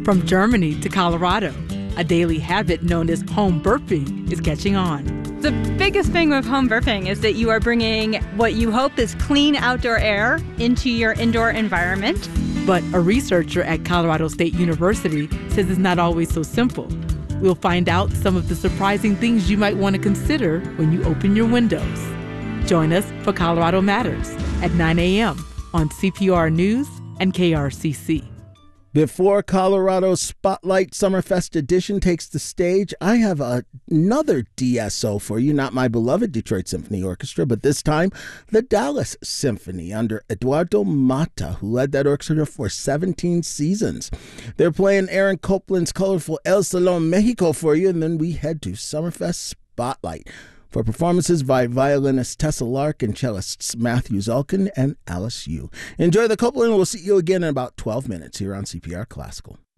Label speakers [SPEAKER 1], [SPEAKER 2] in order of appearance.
[SPEAKER 1] From Germany to Colorado, a daily habit known as home burping is catching on.
[SPEAKER 2] The biggest thing with home burping is that you are bringing what you hope is clean outdoor air into your indoor environment.
[SPEAKER 1] But a researcher at Colorado State University says it's not always so simple. We'll find out some of the surprising things you might want to consider when you open your windows. Join us for Colorado Matters at 9 a.m. on CPR News and KRCC.
[SPEAKER 3] Before Colorado's Spotlight Summerfest edition takes the stage, I have another DSO for you, not my beloved Detroit Symphony Orchestra, but this time the Dallas Symphony under Eduardo Mata, who led that orchestra for 17 seasons. They're playing Aaron Copland's colorful El Salón Mexico for you, and then we head to Summerfest Spotlight for performances by violinists Tessa Lark and cellists Matthew Zulkin and Alice Yu. Enjoy the Copland. We'll see you again in about 12 minutes here on CPR Classical.